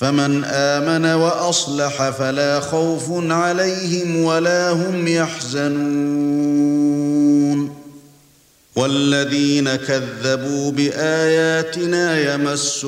فمن آمن وأصلح فلا خوف عليهم ولا هم يحزنون والذين كذبوا بآياتنا يمسهم